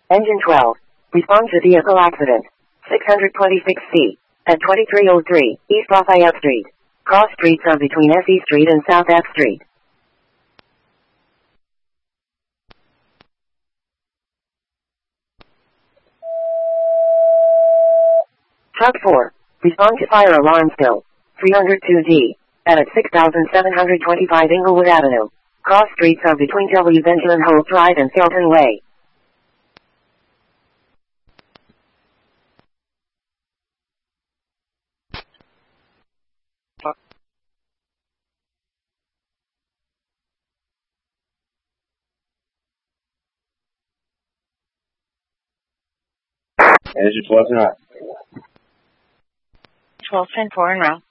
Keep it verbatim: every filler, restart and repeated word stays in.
Engine twelve. Respond to vehicle accident. six twenty-six C. At twenty-three oh three, East Lafayette Street. Cross streets are between S E Street and South F Street. Truck four. Respond to fire alarm still. three oh two D. At six seven two five Inglewood Avenue. Cross streets are between W. Benjamin Holt Drive and Felton Way. Engine twelve nine. twelve ten four en route.